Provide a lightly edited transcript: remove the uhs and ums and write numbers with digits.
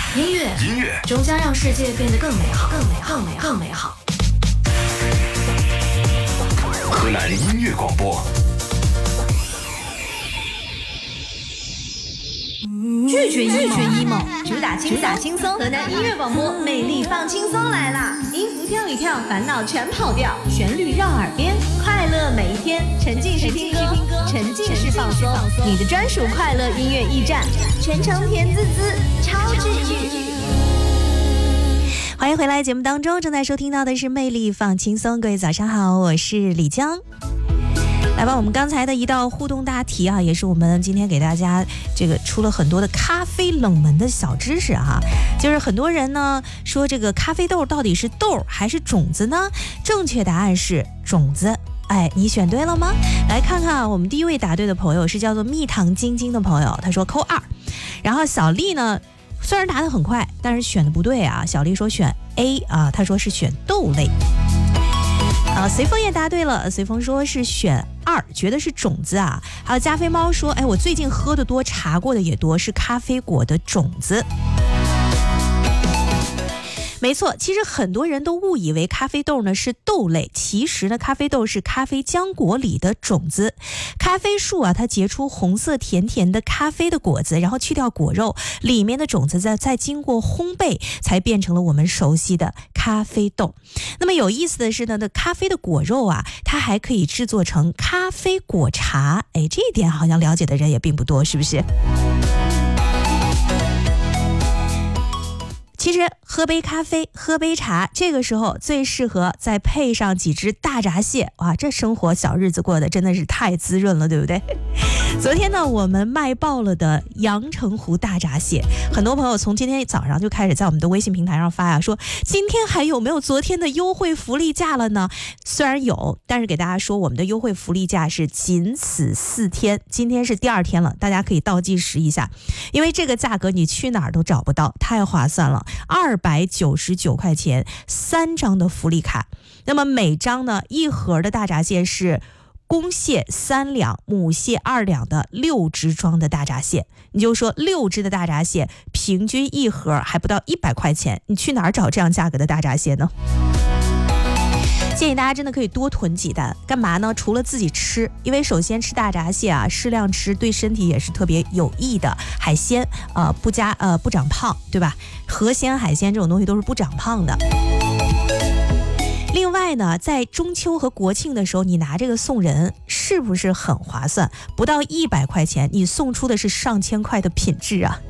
音乐终将让世界变得更美好，更美好，更美好。 河南音乐广播。 拒绝 emo， 主打轻松。河南音乐广播，魅力放轻松来啦！音符跳一跳，烦恼全跑掉，旋律绕耳边，快乐每一天。沉浸式听歌，沉浸式放松，你的专属快乐音乐驿站，全程甜滋滋，超治愈。 欢迎回来，节目当中正在收听到的是魅力放轻松。各位早上好，我是李江。来吧，我们刚才的一道互动大题啊，也是我们今天给大家这个出了很多的咖啡冷门的小知识哈。就是很多人呢说这个咖啡豆到底是豆还是种子呢？正确答案是种子。哎，你选对了吗？来看看我们第一位答对的朋友是叫做蜜糖晶晶的朋友，他说扣2。然后小丽呢虽然答得很快，但是选的不对啊。小丽说选 A 啊，她说是选豆类。随风也答对了，随风说是选2，觉得是种子啊。还有加菲猫说，哎，我最近喝的多，查过的也多，是咖啡果的种子。没错，其实很多人都误以为咖啡豆呢是豆类，其实呢咖啡豆是咖啡浆果里的种子。咖啡树啊，它结出红色甜甜的咖啡的果子，然后去掉果肉，里面的种子再经过烘焙，才变成了我们熟悉的咖啡豆。那么有意思的是呢，咖啡的果肉啊，它还可以制作成咖啡果茶。哎，这一点好像了解的人也并不多，是不是？其实喝杯咖啡，喝杯茶，这个时候最适合再配上几只大闸蟹。哇，这生活小日子过得真的是太滋润了，对不对？昨天呢，我们卖爆了的阳澄湖大闸蟹，很多朋友从今天早上就开始在我们的微信平台上发呀，说今天还有没有昨天的优惠福利价了呢？虽然有，但是给大家说，我们的优惠福利价是仅此4天，今天是第2天了，大家可以倒计时一下，因为这个价格你去哪儿都找不到，太划算了。299块钱3张的福利卡，那么每张呢1盒的大闸蟹是公蟹3两，母蟹2两的6只装的大闸蟹。你就说6只的大闸蟹平均1盒还不到100块钱，你去哪儿找这样价格的大闸蟹呢？建议大家真的可以多囤几单，干嘛呢？除了自己吃，因为首先吃大闸蟹啊，适量吃对身体也是特别有益的。海鲜不长胖，对吧？河鲜海鲜这种东西都是不长胖的。另外呢，在中秋和国庆的时候，你拿这个送人是不是很划算？不到100块钱，你送出的是上千块的品质啊！